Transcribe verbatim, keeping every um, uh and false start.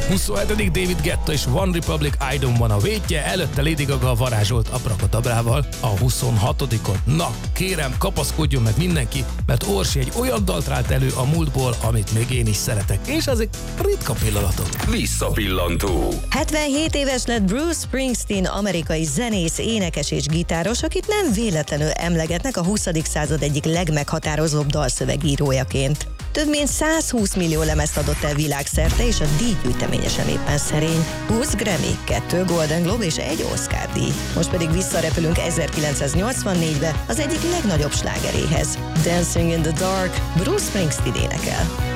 huszonhetedik David Guetta és One Republic I Don't Wanna Waitje, előtte Lady Gaga varázsolt Abracadabrával a huszonhatodikon. Na, kérem, kapaszkodjon meg mindenki, mert Orsi egy olyan dalt rált elő a múltból, amit még én is szeretek, és ezek ritka pillanatok. Visszapillantó. hetvenhét éves lett Bruce Springsteen, amerikai zenész, énekes és gitáros, akit nem véletlenül emlegetnek a huszadik század egyik legmeghatározóbb dalszövegírójaként. Több mint százhúsz millió lemezt adott el világszerte, és a díjgyűjteménye sem éppen szerény. húsz Grammy, kettő Golden Globe és egy Oscar díj. Most pedig visszarepülünk ezerkilencszáznyolcvannégybe az egyik legnagyobb slágeréhez. Dancing in the Dark, Bruce Springsteen énekel.